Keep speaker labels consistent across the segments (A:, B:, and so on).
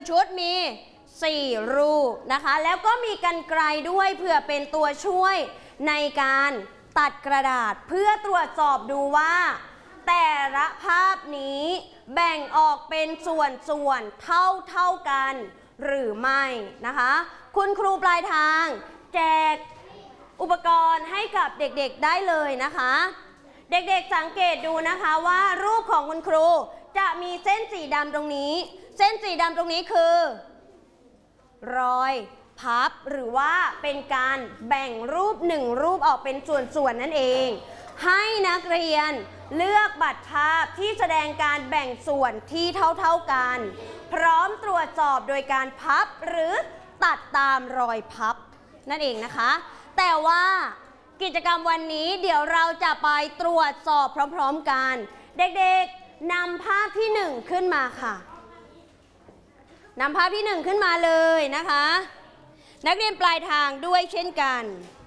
A: ชุดมี4รูปนะคะแล้วก็มีกรรไกรด้วยเพื่อเป็นตัวช่วยในการตัดกระดาษเพื่อตรวจสอบดูว่าแต่ละภาพนี้แบ่งออกเป็นส่วนเท่ากันหรือไม่นะคะคุณครูปลายทางแจกอุปกรณ์ให้กับเด็กๆได้เลยนะคะเด็กๆสังเกตดูนะคะว่ารูปของคุณครูจะมีเส้นสีดำตรงนี้เส้นสีดำตรงนี้คือรอยพับหรือว่าเป็นการแบ่งรูป1รูปออกเป็นส่วนนั่นเองให้นักเรียนเลือกบัตรภาพที่แสดงการแบ่งส่วนที่เท่ากันพร้อมตรวจสอบโดยการพับหรือตัดตามรอยพับนั่นเองนะคะแต่ว่ากิจกรรมวันนี้เดี๋ยวเราจะไปตรวจสอบพร้อมๆกันเด็กๆนำภาพที่1ขึ้นมาค่ะนำภาพที่1ขึ้นมาเลยนะคะนักเรียนปลายทางด้วยเช่นกัน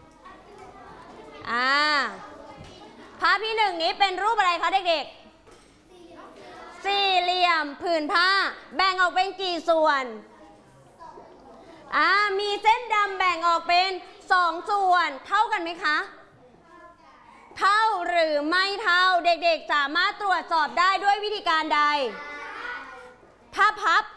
A: ภาพที่1นี้เป็นรูปอะไรคะเด็กๆสี่เหลี่ยมผืนผ้าแบ่งออกเป็นกี่ส่วนมีเส้นดำแบ่งออกเป็น2ส่วนเท่ากันไหมคะเท่าหรือไม่เท่าเด็กๆสามารถตรวจสอบได้ด้วยวิธีการใดถ้าพับ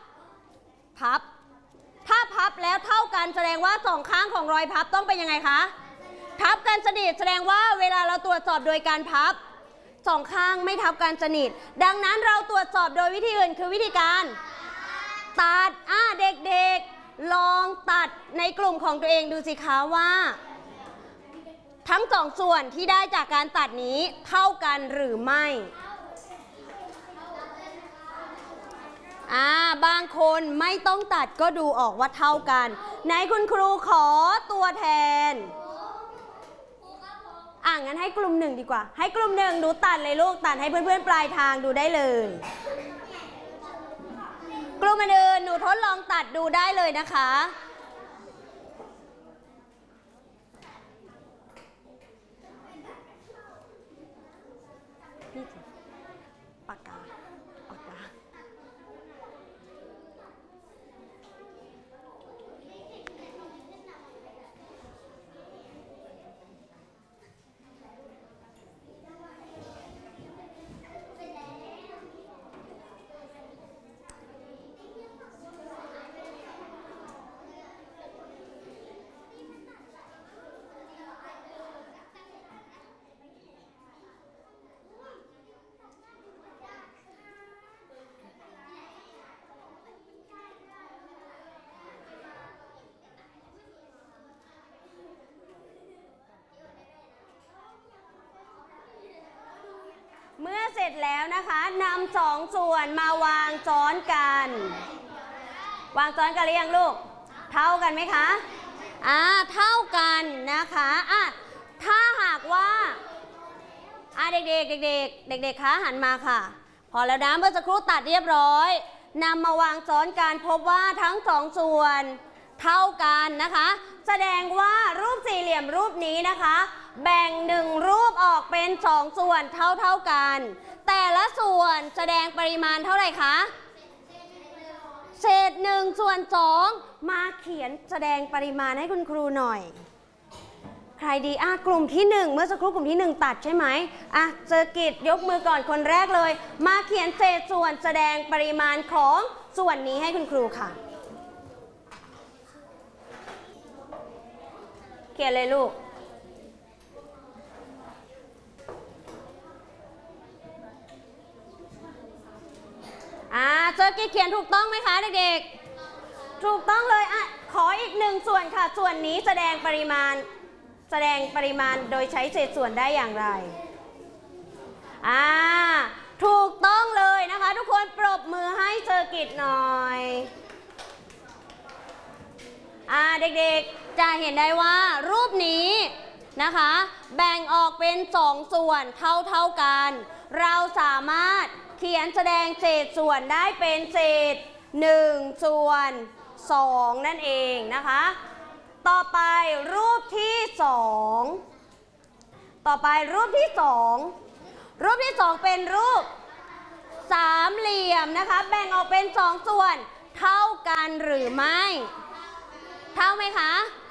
A: แล้วเท่ากันแสดงว่า2ข้างของรอยพับต้องเป็นยังไงคะทับกันสนิทแสดงว่าเวลาเราตรวจสอบโดยการพับ2ข้างไม่ทับกันสนิทดังนั้นเราตรวจสอบโดยวิธีอื่นคือวิธีการตัดเด็กๆลองตัดในกลุ่มของตัวเองดูสิคะว่าทั้ง2ส่วนที่ได้จากการตัดนี้เท่ากันหรือไม่บางคนไม่ต้องตัดก็ดูออกว่าเท่ากันไหนคุณครูขอตัวแทนงั้นให้กลุ่ม1ดีกว่าให้กลุ่ม1ดูตัดเลยลูกตัดให้เพื่อนๆปลายทางดูได้เลยกลุ่มอื่นหนูทดลองตัดดูได้เลยนะคะปากกาเมื่อเสร็จแล้วนะคะนำ2ส่วนมาวางซ้อนกันวางซ้อนกันหรือยังลูกเท่ากันไหมคะเท่ากันนะคะถ้าหากว่าเด็กๆคะหันมาค่ะพอแล้วนะเมื่อสักครู่ตัดเรียบร้อยนำมาวางซ้อนกันพบว่าทั้ง2ส่วนเท่ากันนะคะแสดงว่ารูปสี่เหลี่ยมรูปนี้นะคะแบ่ง1รูปออกเป็น2ส่วนเท่ากันแต่ละส่วนแสดงปริมาณเท่าไหร่คะเศษ1/2มาเขียนแสดงปริมาณให้คุณครูหน่อยใครดีกลุ่มที่1เมื่อสักครู่กลุ่มที่1ตัดใช่ไหมเจอกิจยกมือก่อนคนแรกเลยมาเขียนเศษส่วนแสดงปริมาณของส่วนนี้ให้คุณครูค่ะเขียนเลยลูกเจอกิจเขียนถูกต้องไหมคะเด็กๆถูกต้องเลยขออีก1ส่วนค่ะส่วนนี้แสดงปริมาณโดยใช้เศษส่วนได้อย่างไรถูกต้องเลยนะคะทุกคนปรบมือให้เจอกิจหน่อยเด็กๆจะเห็นได้ว่ารูปนี้นะคะแบ่งออกเป็น2ส่วนเท่ากันเราสามารถเขียนแสดงเศษส่วนได้เป็นเศษ1/2นั่นเองนะคะต่อไปรูปที่2รูปที่2เป็นรูปสามเหลี่ยมนะคะแบ่งออกเป็น2ส่วนเท่ากันหรือไม่เท่าไหมคะ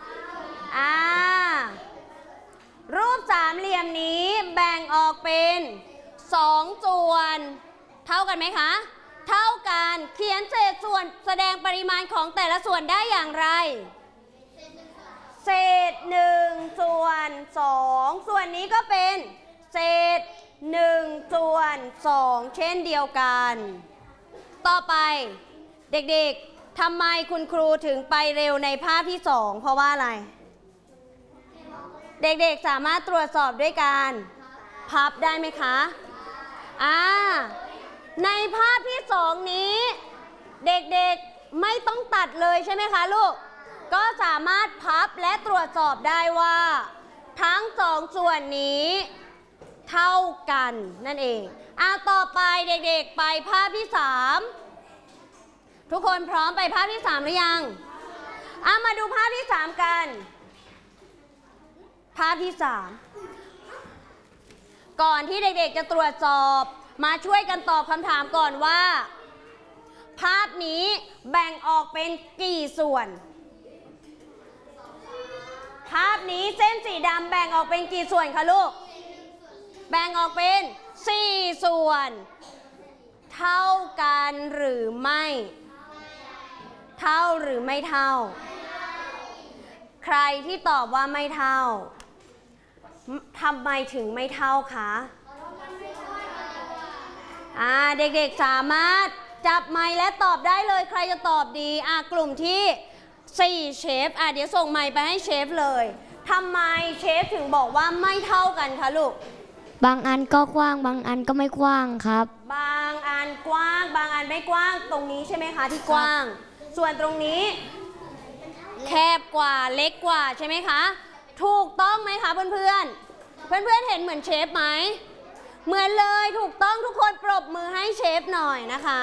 A: รูปสามเหลี่ยมนี้แบ่งออกเป็น2ส่วนเท่ากันไหมคะเท่ากันเขียนเศษส่วนแสดงปริมาณของแต่ละส่วนได้อย่างไรเศษ1ส่วน2ส่วนนี้ก็เป็นเศษ1ส่วน2เช่นเดียวกันต่อไปเด็กๆทำไมคุณครูถึงไปเร็วในภาพที่2เพราะว่าอะไรเด็กๆสามารถตรวจสอบด้วยการพับได้ไหมคะในภาพที่2นี้เด็กๆไม่ต้องตัดเลยใช่ไหมคะลูกก็สามารถพับและตรวจสอบได้ว่าทั้ง2ส่วนนี้เท่ากันนั่นเองต่อไปเด็กๆไปภาพที่3ทุกคนพร้อมไปภาพที่3หรือยังมาดูภาพที่3กันภาพที่3ก่อนที่เด็กๆจะตรวจสอบมาช่วยกันตอบคำถามก่อนว่าภาพนี้แบ่งออกเป็นกี่ส่วนภาพนี้เส้นสีดำแบ่งออกเป็นกี่ส่วนคะลูกแบ่งออกเป็น4ส่วนเท่ากันหรือไม่เท่าหรือไม่เท่าใครที่ตอบว่าไม่เท่าทำไมถึงไม่เท่าคะเด็กๆสามารถจับไมค์และตอบได้เลยใครจะตอบดีกลุ่มที่4เชฟเดี๋ยวส่งไมค์ไปให้เชฟเลยทำไมเชฟถึงบอกว่าไม่เท่ากันคะลูก
B: บางอันก็กว้างบางอันก็ไม่กว้างครับ
A: บางอันกว้างบางอันไม่กว้างตรงนี้ใช่ไหมคะที่กว้างส่วนตรงนี้แคบกว่าเล็กกว่าใช่ไหมคะถูกต้องไหมคะเพื่อนๆเห็นเหมือนเชฟไหมเหมือนเลยถูกต้องทุกคนปรบมือให้เชฟหน่อยนะคะ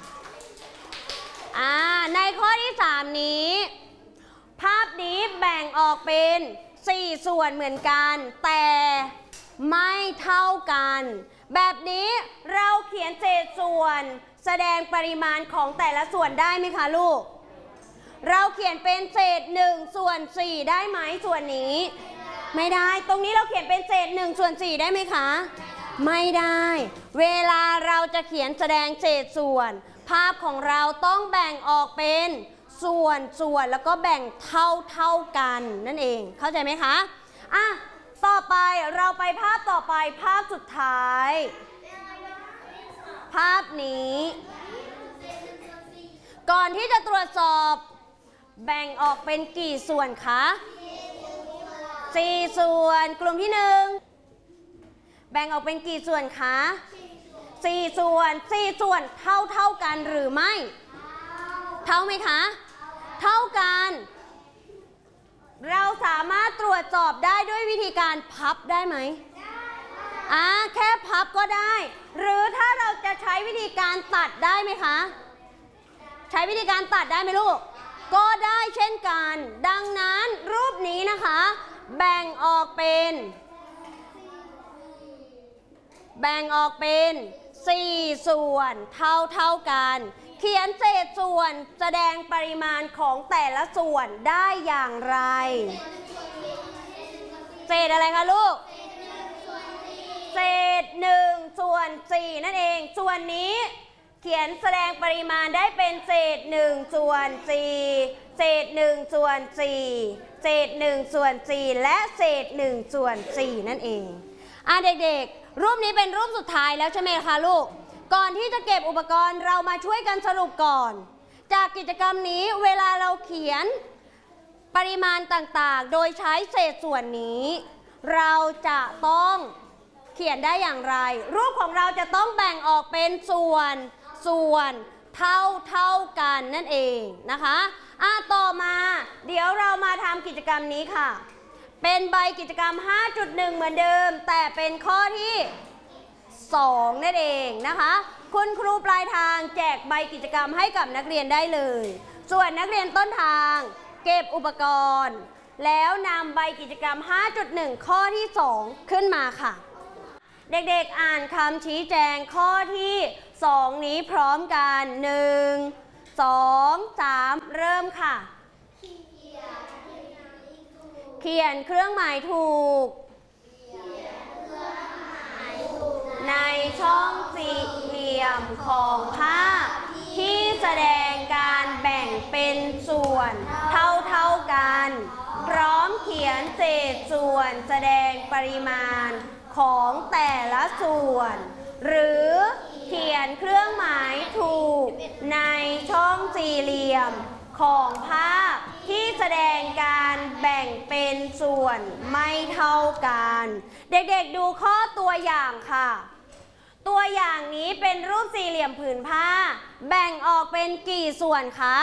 A: ในข้อที่3นี้ภาพนี้แบ่งออกเป็น4ส่วนเหมือนกันแต่ไม่เท่ากันแบบนี้เราเขียนเศษส่วนแสดงปริมาณของแต่ละส่วนได้ไหมคะลูกเราเขียนเป็นเศษ1ส่วน4ได้ไหมส่วนนี้ไม่ได้ตรงนี้เราเขียนเป็นเศษ1ส่วน4ได้ไหมคะไม่ได้เวลาเราจะเขียนแสดงเศษส่วนภาพของเราต้องแบ่งออกเป็นส่วนแล้วก็แบ่งเท่ากันนั่นเองเข้าใจไหมคะต่อไปเราไปภาพต่อไปภาพสุดท้ายภาพนี้ก่อนที่จะตรวจสอบแบ่งออกเป็นกี่ส่วนคะ4ส่วนกลุ่มที่1แบ่งออกเป็นกี่ส่วนคะ4ส่วนเท่ากันหรือไม่เท่าไหมคะเท่ากันเราสามารถตรวจสอบได้ด้วยวิธีการพับได้ไหมแค่พับก็ได้หรือถ้าเราจะใช้วิธีการตัดได้ไหมคะใช้วิธีการตัดได้ไหมลูกก็ได้เช่นกันดังนั้นรูปนี้นะคะแบ่งออกเป็น4ส่วนเท่ากันเขียนเศษส่วนแสดงปริมาณของแต่ละส่วนได้อย่างไรเศษอะไรคะลูกเศษ1ส่วน4นั่นเองส่วนนี้เขียนแสดงปริมาณได้เป็นเศษ1ส่วน4เศษ1ส่วน4เศษ1ส่วน4และเศษ1ส่วน4นั่นเองเด็กๆรูปนี้เป็นรูปสุดท้ายแล้วใช่ไหมคะลูกก่อนที่จะเก็บอุปกรณ์เรามาช่วยกันสรุปก่อนจากกิจกรรมนี้เวลาเราเขียนปริมาณต่างๆโดยใช้เศษส่วนนี้เราจะต้องเขียนได้อย่างไรรูปของเราจะต้องแบ่งออกเป็นส่วนเท่ากันนั่นเองนะคะต่อมาเดี๋ยวเรามาทำกิจกรรมนี้ค่ะเป็นใบกิจกรรม 5.1 เหมือนเดิมแต่เป็นข้อที่2นั่นเองนะคะคุณครูปลายทางแจกใบกิจกรรมให้กับนักเรียนได้เลยส่วนนักเรียนต้นทางเก็บอุปกรณ์แล้วนำใบกิจกรรม 5.1 ข้อที่2ขึ้นมาค่ะเด็กๆอ่านคำชี้แจงข้อที่2นี้พร้อมกัน1 2 3เริ่มค่ะเขียนเครื่องหมายถูกในช่องสี่เหลี่ยมของภาพที่แสดงการแบ่งเป็นส่วนเท่ากันพร้อมเขียนเศษส่วนแสดงปริมาณของแต่ละส่วนหรือเขียนเครื่องหมายถูกในช่องสี่เหลี่ยมของภาพที่แสดงการแบ่งเป็นส่วนไม่เท่ากันเด็กๆดูข้อตัวอย่างค่ะตัวอย่างนี้เป็นรูปสี่เหลี่ยมผืนผ้าแบ่งออกเป็นกี่ส่วนคะ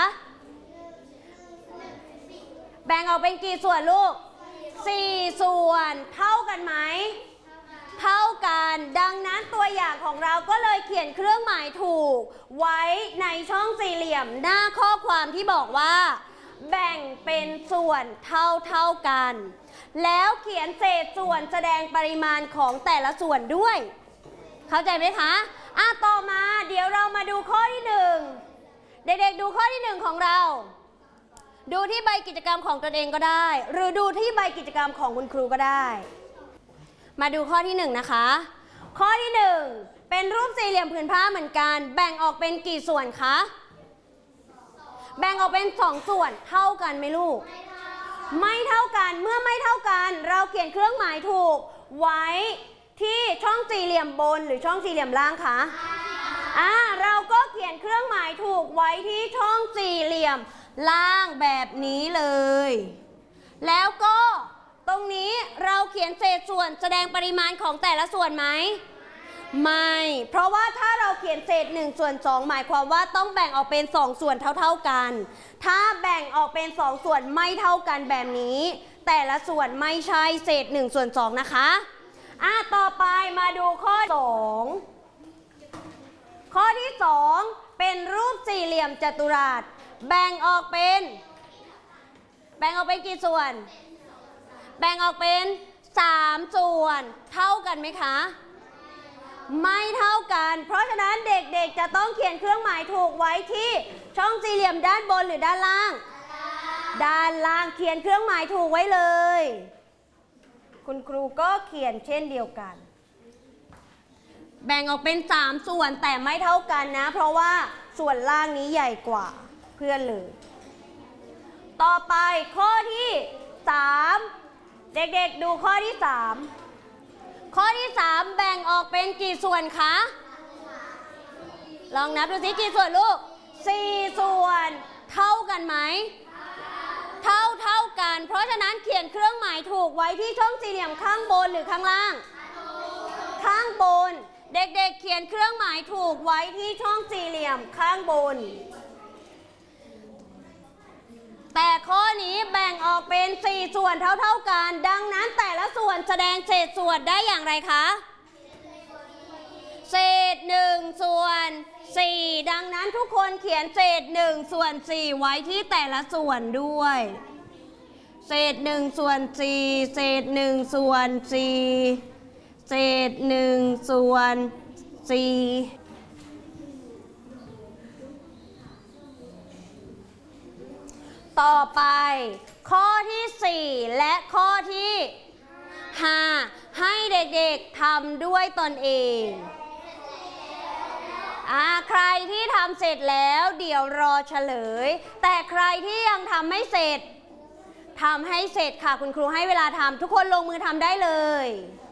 A: แบ่งออกเป็นกี่ส่วนลูก4ส่วนเท่ากันไหมเท่ากันดังนั้นตัวอย่างของเราก็เลยเขียนเครื่องหมายถูกไว้ในช่องสี่เหลี่ยมหน้าข้อความที่บอกว่าแบ่งเป็นส่วนเท่ากันแล้วเขียนเศษส่วนแสดงปริมาณของแต่ละส่วนด้วยเข้าใจไหมคะต่อมาเดี๋ยวเรามาดูข้อที่1เด็กๆดูข้อที่1ของเราดูที่ใบกิจกรรมของตนเองก็ได้หรือดูที่ใบกิจกรรมของคุณครูก็ได้มาดูข้อที่1นะคะข้อที่1เป็นรูปสี่เหลี่ยมผืนผ้าเหมือนกันแบ่งออกเป็นกี่ส่วนคะแบ่งออกเป็น2ส่วนเท่ากันไหมลูกไม่เท่ากันเมื่อไม่เท่ากันเราเขียนเครื่องหมายถูกไว้ที่ช่องสี่เหลี่ยมบนหรือช่องสี่เหลี่ยมล่างคะเราก็เขียนเครื่องหมายถูกไว้ที่ช่องสี่เหลี่ยมล่างแบบนี้เลยแล้วก็ตรงนี้เราเขียนเศษส่วนแสดงปริมาณของแต่ละส่วนไหมไม่เพราะว่าถ้าเราเขียนเศษ1ส่วน2หมายความว่าต้องแบ่งออกเป็น2ส่วนเท่ากันถ้าแบ่งออกเป็น2ส่วนไม่เท่ากันแบบนี้แต่ละส่วนไม่ใช่เศษ1ส่วน2นะคะต่อไปมาดูข้อ2ข้อที่2เป็นรูปสี่เหลี่ยมจัตุรัสแบ่งออกเป็นกี่ส่วนแบ่งออกเป็น3ส่วนเท่ากันไหมคะไม่เท่ากันเพราะฉะนั้นเด็กๆจะต้องเขียนเครื่องหมายถูกไว้ที่ช่องสี่เหลี่ยมด้านบนหรือด้านล่างด้านล่างเขียนเครื่องหมายถูกไว้เลยคุณครูก็เขียนเช่นเดียวกันแบ่งออกเป็น3ส่วนแต่ไม่เท่ากันนะเพราะว่าส่วนล่างนี้ใหญ่กว่าเพื่อนเลยต่อไปข้อที่3เด็กๆดูข้อที่3ข้อที่3แบ่งออกเป็นกี่ส่วนคะลองนับดูสิกี่ส่วนลูก4ส่วนเท่ากันไหมเท่ากันเพราะฉะนั้นเขียนเครื่องหมายถูกไว้ที่ช่องสี่เหลี่ยมข้างบนหรือข้างล่างข้างบนเด็กๆเขียนเครื่องหมายถูกไว้ที่ช่องสี่เหลี่ยมข้างบนแต่ข้อนี้แบ่งออกเป็น4ส่วนเท่ากันดังนั้นแต่ละส่วนแสดงเศษส่วนได้อย่างไรคะเศษ1ส่วน4ดังนั้นทุกคนเขียนเศษ1ส่วน4ไว้ที่แต่ละส่วนด้วยเศษ1ส่วน4เศษ1ส่วน4เศษ1ส่วน4ต่อไปข้อที่4และข้อที่5ให้เด็กๆทำด้วยตนเองใครที่ทำเสร็จแล้วเดี๋ยวรอเฉลยแต่ใครที่ยังทำไม่เสร็จทำให้เสร็จค่ะคุณครูให้เวลาทำทุกคนลงมือทำได้เลย